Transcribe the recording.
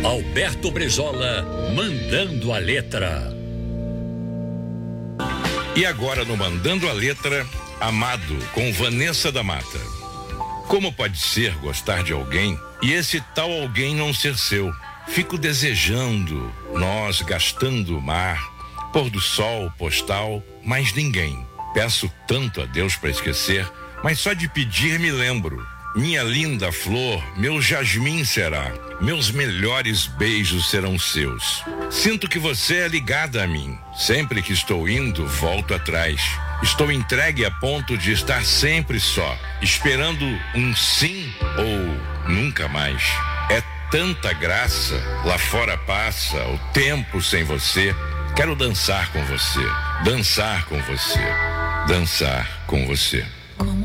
Alberto Brizola, mandando a letra. E agora no Mandando a Letra, Amado, com Vanessa da Mata. Como pode ser gostar de alguém e esse tal alguém não ser seu? Fico desejando, nós gastando o mar, pôr do sol, postal, mas ninguém. Peço tanto a Deus para esquecer, mas só de pedir me lembro. Minha linda flor, meu jasmim será, meus melhores beijos serão seus. Sinto que você é ligada a mim. Sempre que estou indo, volto atrás. Estou entregue a ponto de estar sempre só, esperando um sim ou nunca mais. É tanta graça, lá fora passa o tempo sem você. Quero dançar com você, dançar com você, dançar com você.